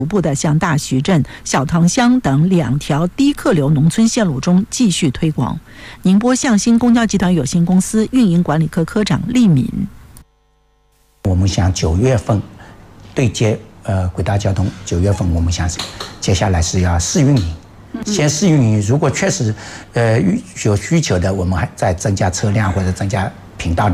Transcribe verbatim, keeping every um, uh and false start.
逐步的向大徐镇、小塘乡等两条低客流农村线路中继续推广。宁波向新公交集团有限公司运营管理科科长厉敏， 我们想九月份对接呃轨道交通，九月份我们想接下来是要试运营，先试运营，如果确实呃有需求的，我们还再增加车辆或者增加频道的。